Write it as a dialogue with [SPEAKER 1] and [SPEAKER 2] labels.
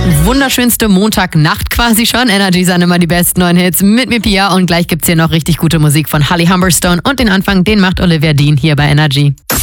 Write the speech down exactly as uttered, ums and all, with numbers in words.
[SPEAKER 1] Wunderschönste Montagnacht quasi schon. Energy sind immer die besten neuen Hits mit mir, Pia. Und gleich gibt's hier noch richtig gute Musik von Holly Humberstone. Und den Anfang, den macht Olivia Dean hier bei Energy.